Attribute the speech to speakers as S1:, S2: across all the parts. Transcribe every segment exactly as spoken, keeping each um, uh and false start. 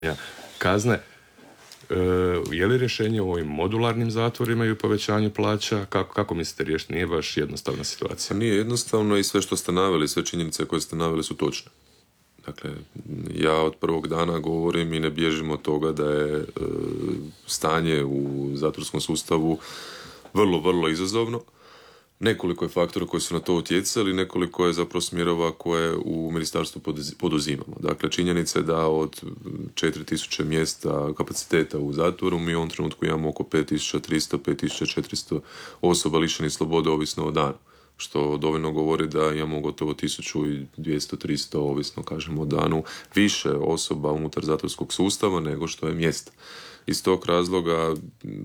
S1: kazne. E, je li rješenje u ovim modularnim zatvorima i u povećanju plaća? Kako, kako mislite riješiti? Nije baš jednostavna situacija.
S2: Nije jednostavno i sve što ste naveli, sve činjenice koje ste naveli su točne. Dakle, ja od prvog dana govorim i ne bježim od toga da je e, stanje u zatvorskom sustavu vrlo, vrlo izazovno. Nekoliko je faktora koji su na to utjecali, nekoliko je zapravo smjerova koje u ministarstvu poduzimamo. Dakle, činjenica je da od četiri tisuće mjesta kapaciteta u zatvoru mi u ovom trenutku imamo oko pet tisuća tristo do pet tisuća četiristo osoba lišenih slobode ovisno o danu, što dovoljno govori da imamo gotovo tisuću dvjesto do tristo, ovisno kažemo o danu, više osoba unutar zatvorskog sustava nego što je mjesta. Iz tog razloga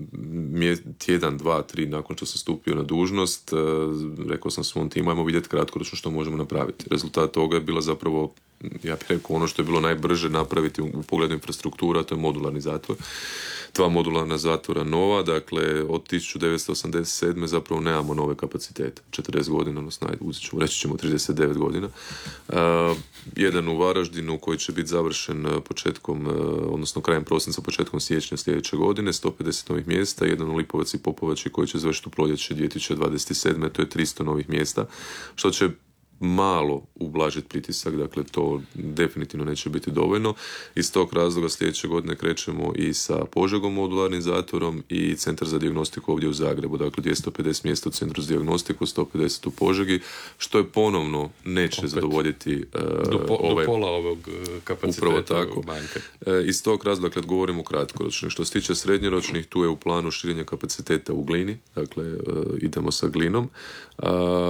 S2: tjedan, dva, tri nakon što sam stupio na dužnost, rekao sam svom timu, ajmo vidjeti kratkoročno što možemo napraviti. Rezultat toga je bila zapravo, ja bih rekao, ono što je bilo najbrže napraviti u pogledu infrastruktura, to je modularni zatvor. Dva modularna zatvora nova, dakle od tisuću devetsto osamdeset sedme zapravo nemamo nove kapacitete. četrdeset godina, odnosno uzet ćemo, reći ćemo trideset devet godina. Uh, jedan u Varaždinu koji će biti završen početkom, uh, odnosno krajem prosinca, početkom siječnja sljedeće godine, sto pedeset novih mjesta, jedan u Lipovac i Popovači koji će završiti u proljeće dvije tisuće dvadeset sedme, to je tristo novih mjesta, što će malo ublažiti pritisak, dakle to definitivno neće biti dovoljno. Iz tog razloga sljedeće godine krećemo i sa Požegom modularnim zatvorom i Centar za dijagnostiku ovdje u Zagrebu, dakle dvjesto pedeset mjesta u Centru za dijagnostiku, sto pedeset u Požegi, što je ponovno neće Opet. zadovoljiti uh,
S1: do, po,
S2: ovaj,
S1: do pola ovog kapaciteta.
S2: Upravo tako. Uh, iz tog razloga kad govorimo kratkoročnih, što se tiče srednjoročnih, tu je u planu širenja kapaciteta u Glini, dakle uh, idemo sa Glinom. Uh,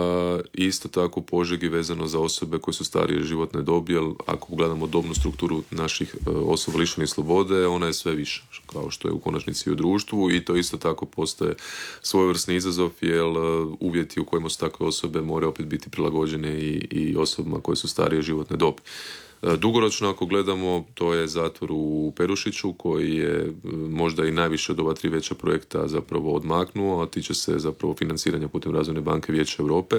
S2: isto tako Požeg i vezano za osobe koje su starije životne dobi, jer ako gledamo dobnu strukturu naših osoba lišenih slobode, ona je sve više, kao što je u konačnici i u društvu, i to isto tako postaje svojevrsni izazov, jer uvjeti u kojima su takve osobe moraju opet biti prilagođene i, i osobama koje su starije životne dobi. Dugoročno ako gledamo, to je zatvor u Perušiću koji je možda i najviše od ova tri veća projekta zapravo odmaknuo, a tiče se zapravo financiranja putem Razvojne banke Vijeća Europe.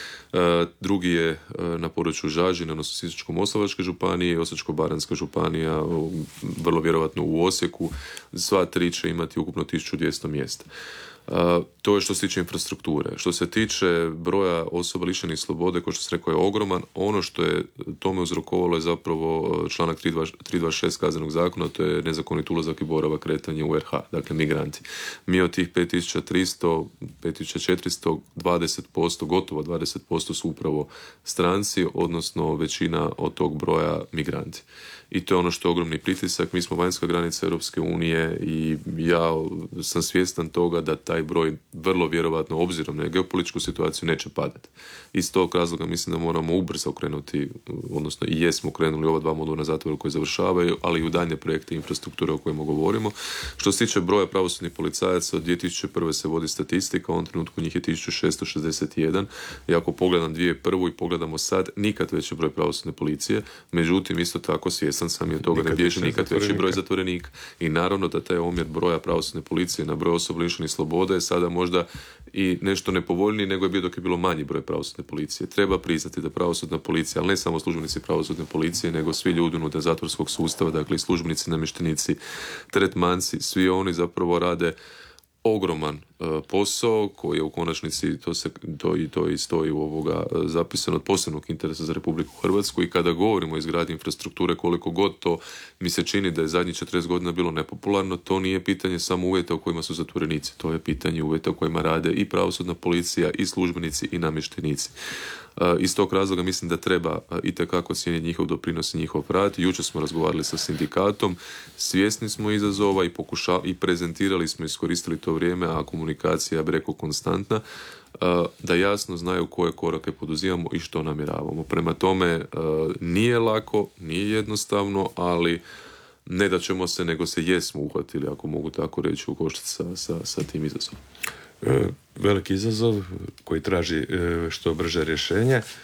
S2: Drugi je na području Žažine, odnosno Sisačko-moslavačke županije i Osječko-baranjska županija, vrlo vjerojatno u Osijeku. Sva tri će imati ukupno tisuću dvjesto mjesta. Uh, to je što se tiče infrastrukture. Što se tiče broja osoba lišenih slobode, kao što se rekao, je ogroman. Ono što je tome uzrokovalo je zapravo članak tristo dvadeset šest Kaznenog zakona, to je nezakonit ulazak i boravak, kretanje u R H, dakle migranti. Mi od tih pet tisuća tristo, pet tisuća četiristo, dvadeset posto, gotovo dvadeset posto su upravo stranci, odnosno većina od tog broja migranti. I to je ono što je ogromni pritisak. Mi smo vanjska granica Europske unije i ja sam svjestan toga da taj broj vrlo vjerovatno, obzirom na geopolitičku situaciju, neće padati. Iz tog razloga mislim da moramo ubrzo okrenuti, odnosno i jesmo krenuli ova dva modularna zatvora koji završavaju, ali i u daljnje projekte infrastrukture o kojima govorimo. Što se tiče broja pravosudnih policajaca, od dvije tisuće prve se vodi statistika, u ovom trenutku njih je tisuću šesto šezdeset jedan. I ako pogledam dvije tisuće prvu i pogledamo sad, nikad veći broj pravosudne policije, međutim isto tako svjestan sam i od toga ne bježi nikad veći broj zatvorenika. I naravno da taj omjer broja pravosudne policije na broj osoba lišenih slobode je sada možda i nešto nepovoljniji nego je bio dok je bilo manji broj pravosudne policije. Treba priznati da pravosudna policija, ali ne samo službenici pravosudne policije, nego svi ljudi unutar zatvorskog sustava, dakle i službenici, namještenici, tretmanci, svi oni zapravo rade ogroman uh, posao koji je u konačnici, to, se, to, i, to i stoji u ovoga uh, zapisano od posebnog interesa za Republiku Hrvatsku, i kada govorimo o izgradnji infrastrukture, koliko god to mi se čini da je zadnjih četrdeset godina bilo nepopularno, to nije pitanje samo uvjeta u kojima su zatvorenici, to je pitanje uvjeta u kojima rade i pravosudna policija, i službenici, i namještenici. Uh, iz tog razloga mislim da treba uh, itekako cijeniti njihov doprinos i njihov rad. Jučer smo razgovarali sa sindikatom, svjesni smo izazova i, pokuša, i prezentirali smo, iskoristili to vrijeme, a komunikacija, ja bih rekao, konstantna, uh, da jasno znaju koje korake poduzimamo i što namjeravamo. Prema tome, uh, nije lako, nije jednostavno, ali ne da ćemo se, nego se jesmo uhvatili, ako mogu tako reći, u koštac sa, sa, sa tim izazovom.
S1: E, veliki izazov koji traži e, što brže rješenje. E,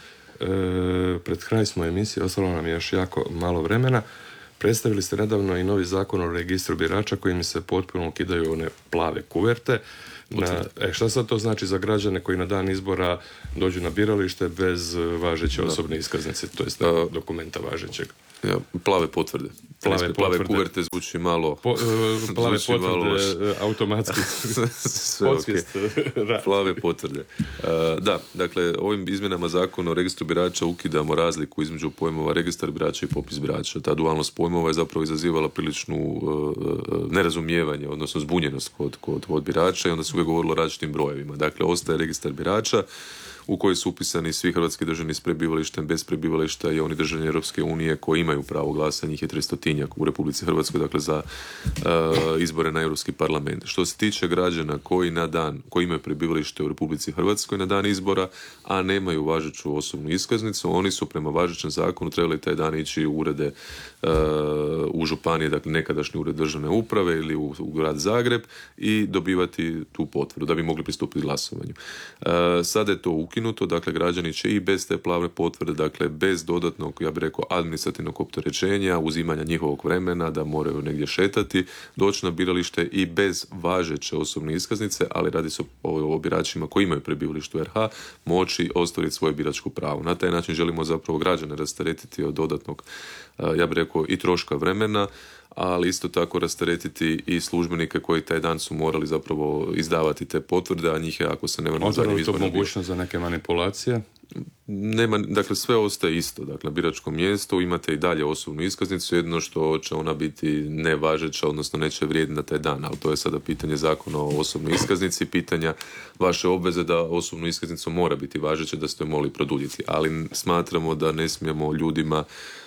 S1: pred kraj smo emisije, ostalo nam je još jako malo vremena. Predstavili ste nedavno i novi zakon o registru birača kojim se potpuno ukidaju one plave kuverte. Na, e, šta sad to znači za građane koji na dan izbora dođu na biralište bez važeće osobne iskaznice, to jest dokumenta važećeg?
S2: Ja, plave potvrde.
S1: plave,
S2: plave kuverte zvuči malo...
S1: Po, plave
S2: zvuči
S1: potvrde,
S2: malo
S1: automatski
S2: sve
S1: podsvijest.
S2: Okay. Plave potvrde. Uh, da, dakle, ovim izmjenama zakona o registru birača ukidamo razliku između pojmova registar birača i popis birača. Ta dualnost pojmova je zapravo izazivala priličnu uh, nerazumijevanje, odnosno zbunjenost kod, kod, kod birača i onda su uvijek govorilo o različitim brojevima. Dakle, ostaje registar birača u koji su upisani svi hrvatski državljani s prebivalištem, bez prebivališta i oni državljani Europske unije koji imaju pravo glasa, njih je tristotinjak u Republici Hrvatskoj, dakle za uh, izbore na Europski parlament. Što se tiče građana koji na dan, koji imaju prebivalište u Republici Hrvatskoj na dan izbora, a nemaju važeću osobnu iskaznicu, oni su prema važećem zakonu trebali taj dan ići u urede uh, u županije, dakle nekadašnji ured državne uprave ili u, u grad Zagreb i dobivati tu potvrdu da bi mogli pristupiti glasovanju. Uh, sada je to ukinuto, dakle građani će i bez te plave potvrde, dakle bez dodatnog, ja bih rekao, administrativnog opterećenja, uzimanja njihovog vremena da moraju negdje šetati, doći na biralište i bez važeće osobne iskaznice, ali radi se o, o biračima koji imaju prebivalište u er ha, moći ostvariti svoje biračko pravo. Na taj način želimo zapravo građane rasteretiti od dodatnog, ja bih rekao, i troška vremena, ali isto tako rasteretiti i službenike koji taj dan su morali zapravo izdavati te potvrde, a njih je, ako se ne varam,
S1: otvara li to mogućnost za neke manipulacije?
S2: Nema, dakle sve ostaje isto, dakle biračko mjesto, imate i dalje osobnu iskaznicu, jedno što će ona biti nevažeća, odnosno neće vrijediti na taj dan, ali to je sada pitanje zakona o osobnoj iskaznici, pitanja vaše obveze da osobnu iskaznicu mora biti važeća, da ste joj mogli produljiti, ali smatramo da ne smijemo ljudima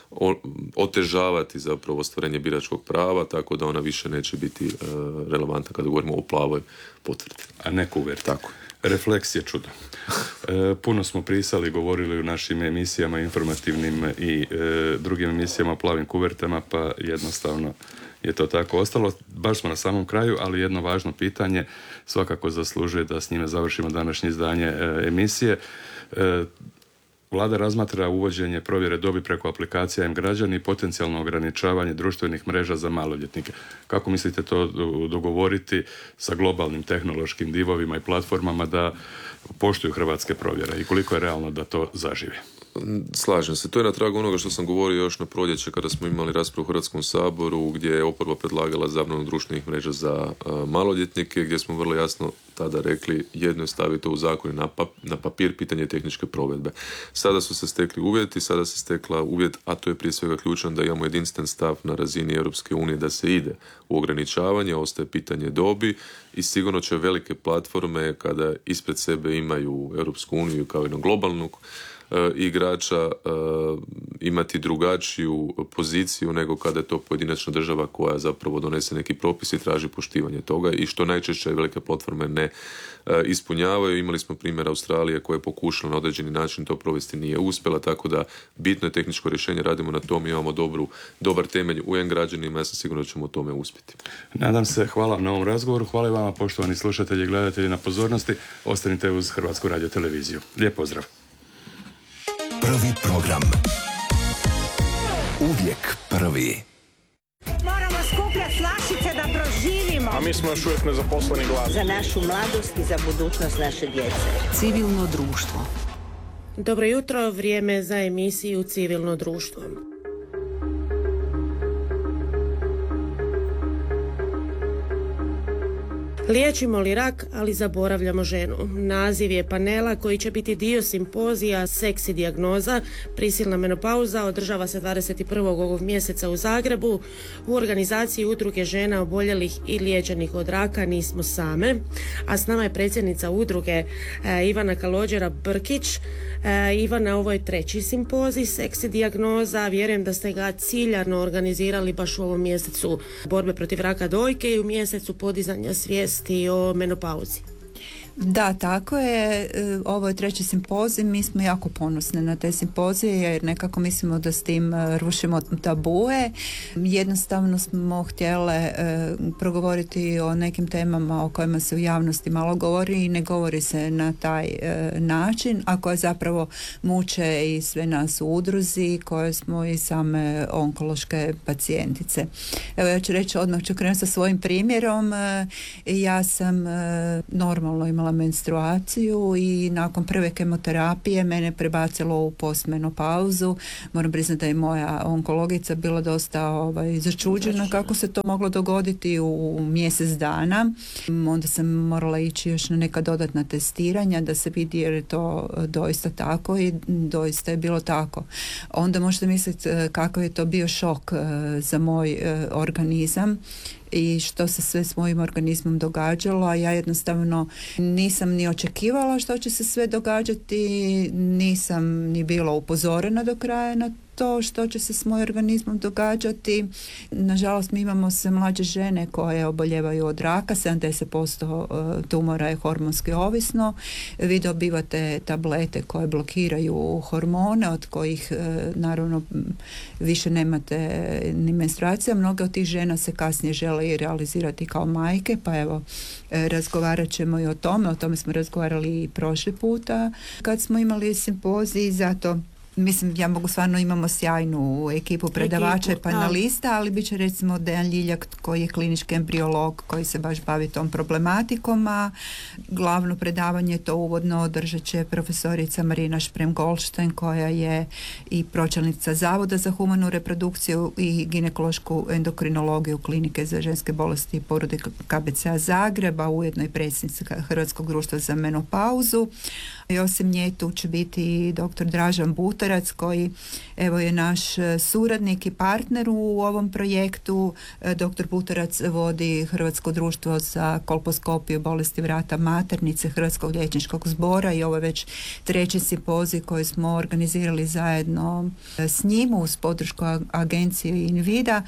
S2: otežavati zapravo ostvarenje biračkog prava, tako da ona više neće biti uh, relevantna kada govorimo o plavoj potvrdi.
S1: A ne kuverti.
S2: Tako.
S1: Refleks je čudo. E, puno smo pisali, govorili u našim emisijama informativnim i e, drugim emisijama o plavim kuvertama, pa jednostavno je to tako ostalo. Baš smo na samom kraju, ali jedno važno pitanje svakako zaslužuje da s njime završimo današnje izdanje e, emisije. E, Vlada razmatra uvođenje provjere dobi preko aplikacija M-građani i potencijalno ograničavanje društvenih mreža za maloljetnike. Kako mislite to dogovoriti sa globalnim tehnološkim divovima i platformama da poštuju hrvatske provjere i koliko je realno da to zaživi?
S2: Slažem se. To je na tragu onoga što sam govorio još na proljeće kada smo imali raspravu u Hrvatskom saboru gdje je oporba predlagala zabranu društvenih mreža za uh, maloljetnike, gdje smo vrlo jasno tada rekli jedno je staviti u zakon na, pap, na papir, pitanje tehničke provedbe. Sada su se stekli uvjeti, sada se stekla uvjet, a to je prije svega ključno da imamo jedinstven stav na razini Europske unije da se ide u ograničavanje, ostaje pitanje dobi i sigurno će velike platforme kada ispred sebe imaju Europsku uniju kao jednog globalnog igrača uh, imati drugačiju poziciju nego kada je to pojedinačna država koja zapravo donese neki propis i traži poštivanje toga i što najčešće velike platforme ne uh, ispunjavaju. Imali smo primjer Australije koja je pokušala na određeni način to provesti, nije uspjela, tako da bitno je tehničko rješenje, radimo na tom, imamo dobru, dobar temelj u M-građanima, ja sam sigurno da ćemo u tome uspjeti.
S1: Nadam se, hvala vam na ovom razgovoru, hvala i vama poštovani slušatelji i gledatelji na pozornosti, ostanite uz Hrvatsku radioteleviziju. Lijep pozdrav.
S3: Prvi program. Uvijek prvi.
S4: Moramo skupljati flašice da proživimo.
S5: A mi smo još uvijek nezaposleni glas.
S4: Za našu mladost i za budućnost naše djece.
S6: Civilno društvo.
S7: Dobro jutro, vrijeme za emisiju Civilno društvo. Liječimo li rak, ali zaboravljamo ženu? Naziv je panela koji će biti dio simpozija Seksi dijagnoza, prisilna menopauza, održava se dvadeset prvog ovog mjeseca u Zagrebu u organizaciji udruge žena oboljelih i liječenih od raka Nismo same, a s nama je predsjednica udruge e, Ivana Kalođera Brkić. E, Ivana, ovo je treći simpozij Seksi dijagnoza, vjerujem da ste ga ciljano organizirali baš u ovom mjesecu borbe protiv raka dojke i u mjesecu podizanja svijesti o menopauzi.
S6: Da, tako je. Ovo je treći simpozij. Mi smo jako ponosni na te simpozije jer nekako mislimo da s tim rušimo tabue. Jednostavno smo htjele e, progovoriti o nekim temama o kojima se u javnosti malo govori i ne govori se na taj e, način, a koje zapravo muče i sve nas u udruzi koje smo i same onkološke pacijentice. Evo, ja ću reći, odmah ću krenuti sa svojim primjerom. E, ja sam e, normalno imala imala menstruaciju i nakon prve kemoterapije mene prebacilo u postmenopauzu. Moram priznati da je moja onkologica bila dosta ovaj, začuđena kako se to moglo dogoditi u, u mjesec dana. Onda sam morala ići još na neka dodatna testiranja da se vidi jer je to doista tako i doista je bilo tako. Onda možete misliti kakav je to bio šok za moj organizam i što se sve s mojim organizmom događalo, a ja jednostavno nisam ni očekivala što će se sve događati, nisam ni bila upozorena do kraja na to što će se s mojim organizmom događati. Nažalost, mi imamo sve mlađe žene koje oboljevaju od raka, sedamdeset posto tumora je hormonski ovisno. Vi dobivate tablete koje blokiraju hormone, od kojih naravno više nemate ni menstruacija. Mnoge od tih žena se kasnije žele i realizirati kao majke, pa evo, razgovarat ćemo i o tome. O tome smo razgovarali i prošli puta kad smo imali simpozij, zato mislim, ja mogu stvarno, imamo sjajnu ekipu predavača i panelista, ali bit će recimo Dejan Ljiljak koji je klinički embriolog koji se baš bavi tom problematikom, a glavno predavanje to uvodno održat će profesorica Marina Šprem-Goldštajn koja je i pročelnica Zavoda za humanu reprodukciju i ginekološku endokrinologiju klinike za ženske bolesti i porode K B C-a Zagreba, ujedno i predsjednica Hrvatskog društva za menopauzu. I osim nje tu će biti doktor Dražan Butarac koji evo je naš suradnik i partner u ovom projektu. Doktor Butarac vodi Hrvatsko društvo za kolposkopiju bolesti vrata maternice Hrvatskog liječničkog zbora i ovo je već treći simpozij koji smo organizirali zajedno s njim uz podršku agencije Invida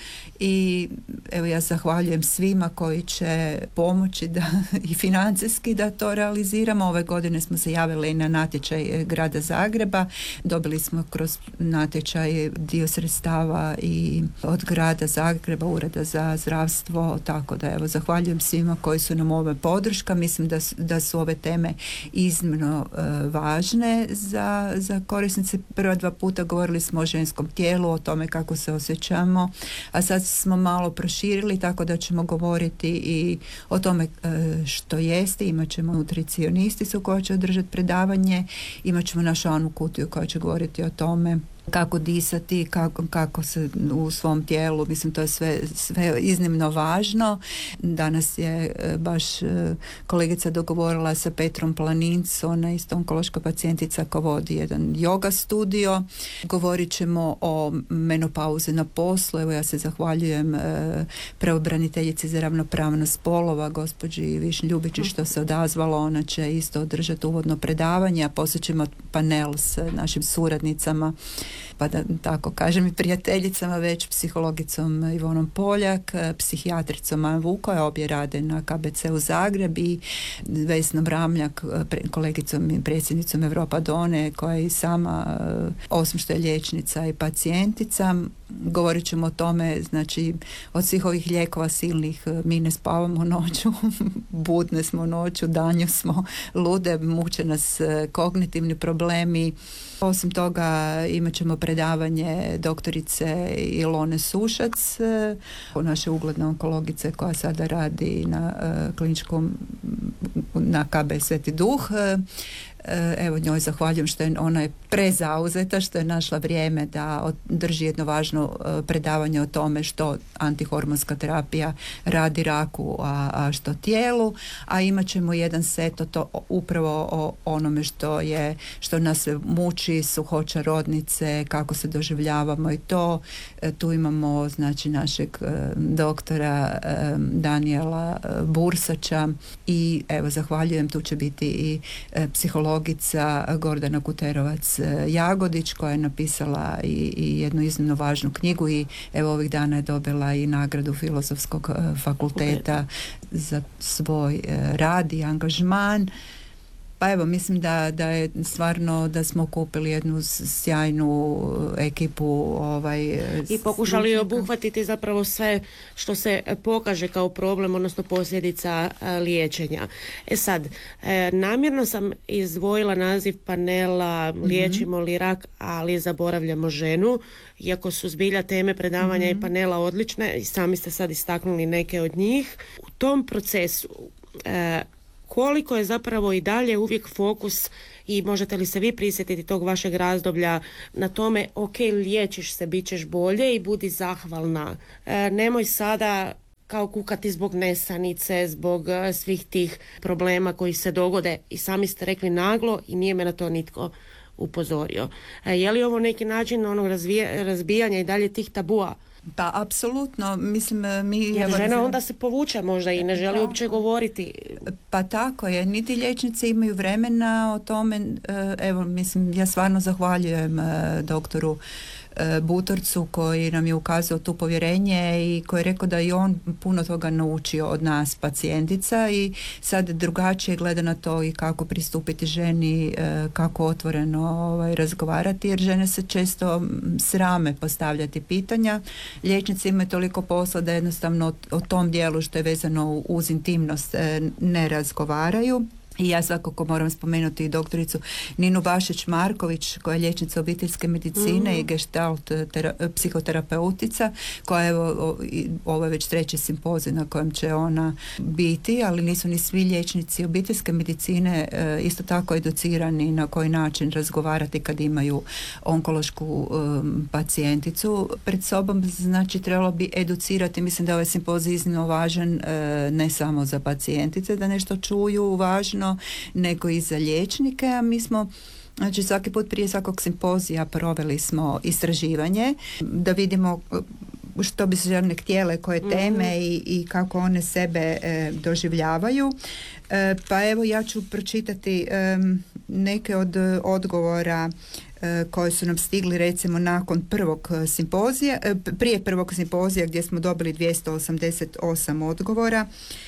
S6: i evo ja zahvaljujem svima koji će pomoći da i financijski da to realiziramo. Ove godine smo se javili na natječaj Grada Zagreba. Dobili smo kroz natječaj dio sredstava i od Grada Zagreba, Ureda za zdravstvo, tako da evo zahvaljujem svima koji su nam ove podrška. Mislim da su, da su ove teme iznimno e, važne za, za korisnice. Prva dva puta govorili smo o ženskom tijelu, o tome kako se osjećamo, a sad smo malo proširili tako da ćemo govoriti i o tome e, što jeste. Imat ćemo nutricionisticu koja će održati predavanje, imat ćemo našu Anu Kutiju koja će govoriti o tome kako disati, kako, kako se u svom tijelu, mislim to je sve, sve iznimno važno. Danas je baš kolegica dogovorila sa Petrom Planinc, ona je isto onkološka pacijentica koja vodi jedan yoga studio. Govorit ćemo o menopauzi na poslu. Evo ja se zahvaljujem e, pravobraniteljici za ravnopravnost spolova, gospođi Višnji Ljubičić što se odazvala, ona će isto održati uvodno predavanje, a poslije ćemo panel s našim suradnicama, pa da tako kažem i prijateljicama već, psihologicom Ivonom Poljak, psihijatricom Ann Vukoja, obje rade na K B C u Zagreb, i Vesnom Ramljak, kolegicom i predsjednicom Europa Done, koja je i sama, osim što je liječnica i pacijentica. Govorit ćemo o tome, znači od svih ovih lijekova silnih mi ne spavamo noću, budne smo noću, danju smo lude, muče nas kognitivni problemi. Osim toga imat ćemo predavanje doktorice Ilone Sušac, naše ugledne onkologice koja sada radi na kliničkom na K B Sveti Duh. Evo njoj zahvaljujem što je ona je prezauzeta, što je našla vrijeme da drži jedno važno predavanje o tome što antihormonska terapija radi raku, a, a što tijelu, a imat ćemo jedan set o to, upravo o onome što je, što nas muči, suhoća rodnice, kako se doživljavamo i to. Tu imamo znači našeg doktora Daniela Bursača i evo zahvaljujem, tu će biti i psiholog Gordana Kuterovac Jagodić koja je napisala i, i jednu iznimno važnu knjigu i evo ovih dana je dobila i nagradu Filozofskog fakulteta za svoj rad i angažman. Pa evo, mislim da, da je stvarno da smo kupili jednu sjajnu ekipu ovaj,
S7: i pokušali stručnika. Obuhvatiti zapravo sve što se pokaže kao problem, odnosno posljedica liječenja. E sad, namjerno sam izdvojila naziv panela Liječimo li rak, ali zaboravljamo ženu, iako su zbilja teme predavanja mm-hmm. i panela odlične i sami ste sad istaknuli neke od njih. U tom procesu koliko je zapravo i dalje uvijek fokus i možete li se vi prisjetiti tog vašeg razdoblja na tome, ok, liječiš se, bit ćeš bolje i budi zahvalna. E, nemoj sada kao kukati zbog nesanice, zbog uh, svih tih problema koji se dogode i sami ste rekli naglo i nije me na to nitko upozorio. E, je li ovo neki način onog razvija, razbijanja i dalje tih tabua?
S6: Pa, apsolutno, mislim, mi...
S7: Jer žena onda se povuče možda i ne želi uopće govoriti.
S6: Pa tako je, niti liječnici imaju vremena o tome, evo, mislim, ja stvarno zahvaljujem doktoru Butorcu koji nam je ukazao tu povjerenje i koji je rekao da i on puno toga naučio od nas pacijentica i sad drugačije gleda na to i kako pristupiti ženi, kako otvoreno ovaj, razgovarati, jer žene se često srame postavljati pitanja. Liječnici imaju toliko posla da jednostavno o, o tom dijelu što je vezano uz intimnost ne razgovaraju. I ja svakako moram spomenuti i doktoricu Ninu Bašić-Marković koja je liječnica obiteljske medicine mm. i gestalt tera- psihoterapeutica koja je ovo, ovo je već treći simpozij na kojem će ona biti, ali nisu ni svi liječnici obiteljske medicine e, isto tako educirani na koji način razgovarati kad imaju onkološku um, pacijenticu pred sobom. Znači trebalo bi educirati, mislim da je ovaj simpozij iznimno važan e, ne samo za pacijentice da nešto čuju važno, nego i za liječnike, a mi smo znači svaki put prije svakog simpozija proveli smo istraživanje da vidimo što bi se žene htjele, koje teme mm-hmm. i, i kako one sebe e, doživljavaju. E, pa evo ja ću pročitati e, neke od odgovora e, koje su nam stigli recimo nakon prvog simpozija, e, prije prvog simpozija gdje smo dobili dvjesto osamdeset osam odgovora.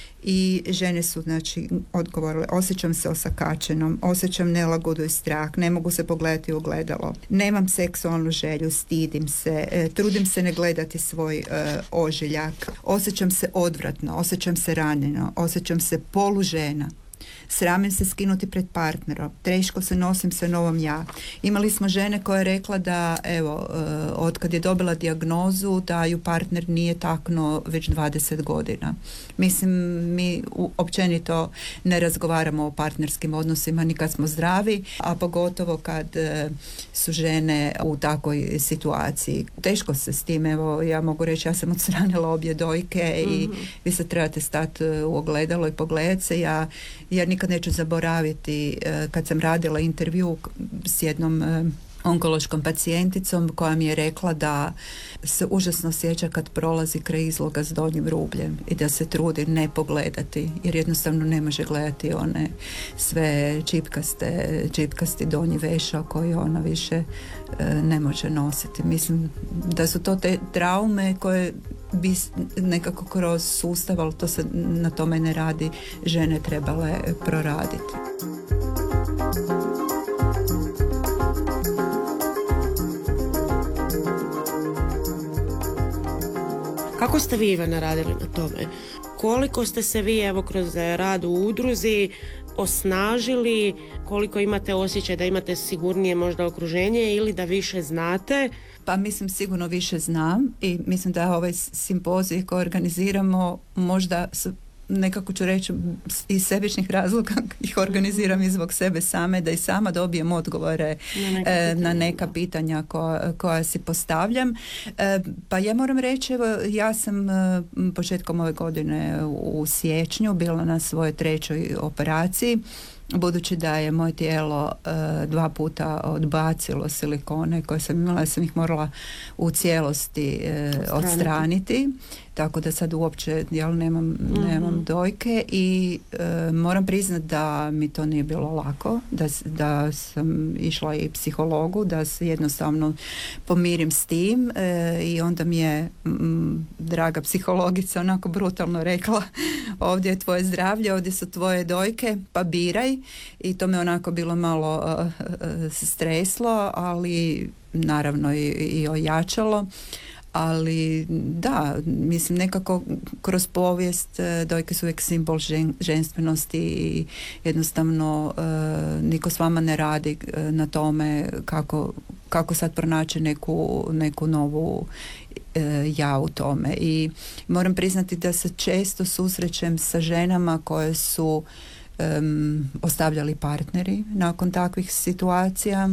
S6: I žene su znači odgovorile: osjećam se osakačenom, osjećam nelagodu i strah, ne mogu se pogledati u ogledalo, nemam seksualnu želju, stidim se, e, trudim se ne gledati svoj e, ožiljak, osjećam se odvratno, osjećam se ranjeno, osjećam se polužena, sramim se skinuti pred partnerom, teško se nosim sa novom ja. Imali smo žene koja je rekla da evo, e, od kad je dobila dijagnozu da ju partner nije taknuo već dvadeset godina. Mislim, mi u, općenito ne razgovaramo o partnerskim odnosima ni kad smo zdravi, a pogotovo kad e, su žene u takvoj situaciji. Teško se s tim, evo, ja mogu reći, ja sam odstranila obje dojke mm-hmm. i vi se trebate stati u ogledalo i pogledati se. Ja, ja nikad neću zaboraviti e, kad sam radila intervju s jednom e, onkološkom pacijenticom koja mi je rekla da se užasno sjeća kad prolazi kraj izloga s donjim rubljem i da se trudi ne pogledati jer jednostavno ne može gledati one sve čipkaste, čipkasti donji vešao koji ona više e, ne može nositi. Mislim da su to te traume koje bi nekako kroz sustav, ali to se na tome ne radi, žene trebale proraditi.
S7: Kako ste vi, Ivana, radili na tome? Koliko ste se vi, evo, kroz rad u udruzi osnažili, koliko imate osjećaj da imate sigurnije možda okruženje ili da više znate?
S6: Pa mislim sigurno više znam i mislim da ovaj simpozij koji organiziramo možda su, nekako ću reći iz sebičnih razloga ih organiziram i zbog sebe same, da i sama dobijem odgovore na neka pitanja, e, na neka pitanja koja, koja si postavljam. E, pa ja moram reći, evo, ja sam e, početkom ove godine u, u siječnju bila na svojoj trećoj operaciji. Budući da je moje tijelo e, dva puta odbacilo silikone koje sam imala, ja sam ih morala u cijelosti e, odstraniti, tako da sad uopće jel, nemam, mm-hmm. nemam dojke i e, moram priznati da mi to nije bilo lako, da, da sam išla i psihologu, da se jednostavno pomirim s tim e, i onda mi je m, draga psihologica onako brutalno rekla: ovdje je tvoje zdravlje, ovdje su tvoje dojke, pa biraj. I to me onako bilo malo uh, uh, streslo, ali naravno i, i ojačalo. Ali da, mislim nekako kroz povijest uh, dojke su uvijek simbol žen, ženstvenosti i jednostavno uh, niko s vama ne radi uh, na tome kako, kako sad pronaći neku, neku novu ja u tome. I moram priznati da se često susrećem sa ženama koje su um, ostavljali partneri nakon takvih situacija.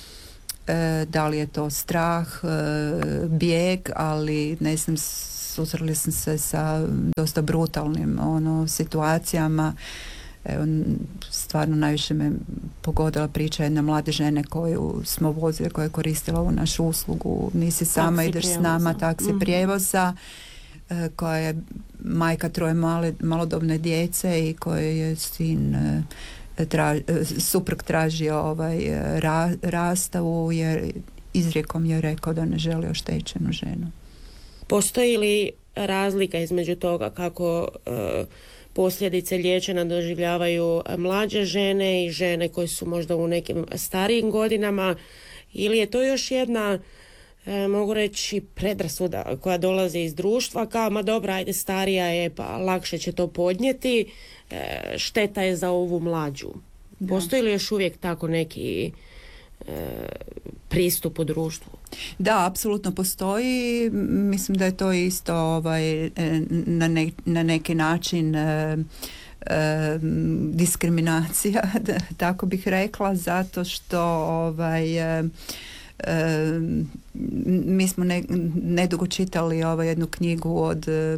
S6: E, da li je to strah, e, bijeg, ali ne znam, susreli sam se sa dosta brutalnim ono, situacijama. Evo, stvarno najviše me pogodila priča jedne mlade žene koju smo vozili, koja je koristila ovu našu uslugu Nisi sama,
S7: Taksi
S6: ideš
S7: prijevoza.
S6: s nama, taksi
S7: Mhm.
S6: prijevoza, e, koja je majka troje male, malodobne djece i koje je sin e, Tra, suprug tražio ovaj, ra, rastavu jer izrijekom je rekao da ne želi oštećenu ženu.
S7: Postoji li razlika između toga kako e, posljedice liječenja doživljavaju mlađe žene i žene koje su možda u nekim starijim godinama, ili je to još jedna e, mogu reći predrasuda koja dolazi iz društva kao ma dobra, ajde starija je pa lakše će to podnijeti, e, šteta je za ovu mlađu.
S6: Da.
S7: Postoji li još uvijek tako neki e, pristup u društvu?
S6: Da, apsolutno postoji. Mislim da je to isto ovaj, na, ne, na neki način e, e, diskriminacija, da, tako bih rekla, zato što ovaj, e, e, mi smo ne, nedugo čitali ovaj, jednu knjigu od e,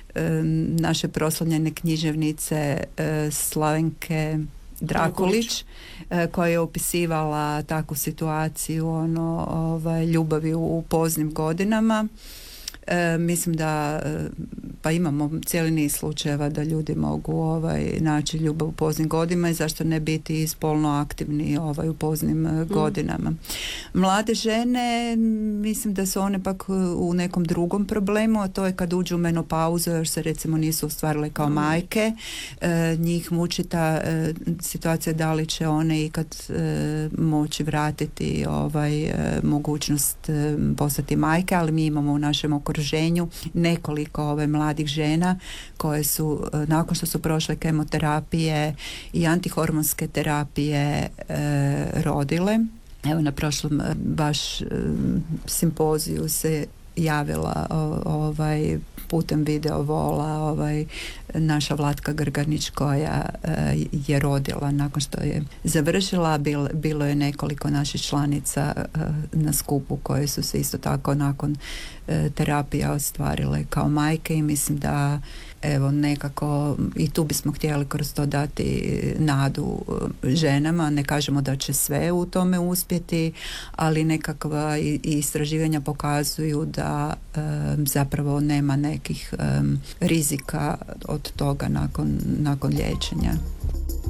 S6: naše proslavljene književnice e, Slavenke Drakulić, koja je opisivala takvu situaciju ono, ovaj, ljubavi u, u poznim godinama. E, mislim da pa imamo cijeli niz slučajeva da ljudi mogu ovaj, naći ljubav u poznim godinama i zašto ne biti spolno aktivni ovaj, u poznim mm. godinama. Mlade žene, mislim da su one pak u nekom drugom problemu, a to je kad uđu u menopauzu, još se recimo nisu ostvarile kao mm. majke. E, njih muči ta e, situacija da li će one ikad e, moći vratiti ovaj, e, mogućnost e, postati majke, ali mi imamo u našem okruženju nekoliko ove mladih žena koje su nakon što su prošle kemoterapije i antihormonske terapije e, rodile. Evo na prošlom baš e, simpoziju se javila o, ovaj putem video vola ovaj naša Vlatka Grganić koja e, je rodila nakon što je završila. Bil, bilo je nekoliko naših članica e, na skupu koje su se isto tako nakon e, terapija ostvarile kao majke i mislim da evo nekako i tu bismo htjeli kroz to dati nadu ženama. Ne kažemo da će sve u tome uspjeti, ali nekakva i, i istraživanja pokazuju da e, zapravo nema nekih e, rizika od toga nakon, nakon liječenja.